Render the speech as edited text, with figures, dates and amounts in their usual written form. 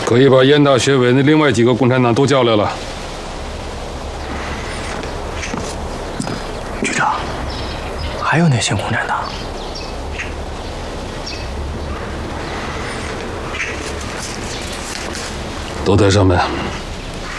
可以把燕大学委那另外几个共产党都叫来了。 局长，还有哪些共产党？ 都在上面。